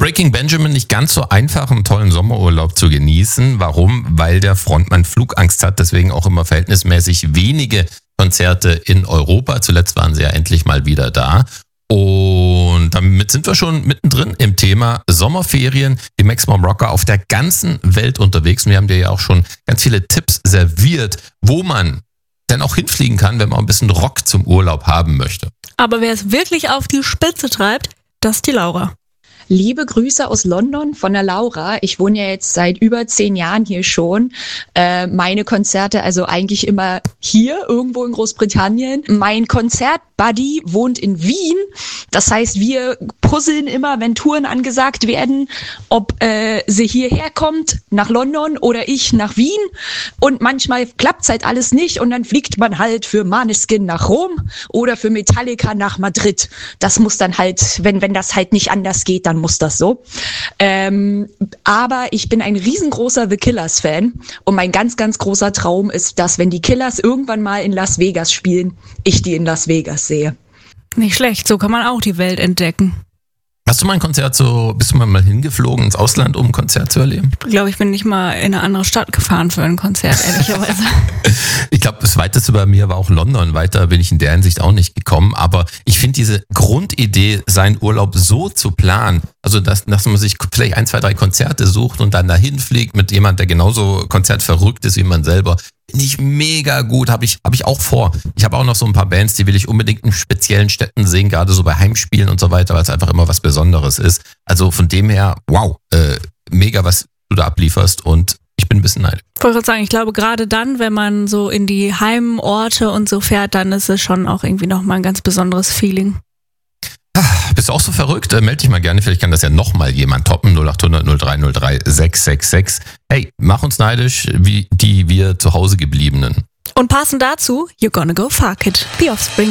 Breaking Benjamin nicht ganz so einfach, einen tollen Sommerurlaub zu genießen. Warum? Weil der Frontmann Flugangst hat, deswegen auch immer verhältnismäßig wenige Konzerte in Europa. Zuletzt waren sie ja endlich mal wieder da. Und damit sind wir schon mittendrin im Thema Sommerferien. Die Maximum Rocker auf der ganzen Welt unterwegs. Und wir haben dir ja auch schon ganz viele Tipps serviert, wo man denn auch hinfliegen kann, wenn man ein bisschen Rock zum Urlaub haben möchte. Aber wer es wirklich auf die Spitze treibt, das ist die Laura. Liebe Grüße aus London von der Laura. Ich wohne ja jetzt seit über 10 Jahren hier schon. Meine Konzerte also eigentlich immer hier, irgendwo in Großbritannien. Mein Konzertbuddy wohnt in Wien. Das heißt, wir puzzeln immer, wenn Touren angesagt werden, ob sie hierher kommt, nach London oder ich nach Wien. Und manchmal klappt's halt alles nicht und dann fliegt man halt für Måneskin nach Rom oder für Metallica nach Madrid. Das muss dann halt, wenn das halt nicht anders geht, dann muss das so. Aber ich bin ein riesengroßer The Killers-Fan und mein ganz, ganz großer Traum ist, dass, wenn die Killers irgendwann mal in Las Vegas spielen, ich die in Las Vegas sehe. Nicht schlecht, so kann man auch die Welt entdecken. Hast du mal ein Konzert bist du mal hingeflogen ins Ausland, um ein Konzert zu erleben? Ich glaube, ich bin nicht mal in eine andere Stadt gefahren für ein Konzert, ehrlicherweise. Ich glaube, das Weiteste bei mir war auch London. Weiter bin ich in der Hinsicht auch nicht gekommen. Aber ich finde diese Grundidee, seinen Urlaub so zu planen, also dass man sich vielleicht 1, 2, 3 Konzerte sucht und dann dahin fliegt mit jemand, der genauso konzertverrückt ist wie man selber, nicht mega gut, habe ich auch vor. Ich habe auch noch so ein paar Bands, die will ich unbedingt in speziellen Städten sehen, gerade so bei Heimspielen und so weiter, weil es einfach immer was Besonderes ist. Also von dem her, wow, mega, was du da ablieferst und ich bin ein bisschen neidisch. Ich wollte gerade sagen, ich glaube, gerade dann, wenn man so in die Heimorte und so fährt, dann ist es schon auch irgendwie nochmal ein ganz besonderes Feeling. Bist du auch so verrückt? Melde dich mal gerne, vielleicht kann das ja nochmal jemand toppen. 0800 0303 666. Hey, mach uns neidisch, wie die wir zu Hause gebliebenen. Und passend dazu, You're Gonna Go Fuck It, The Offspring.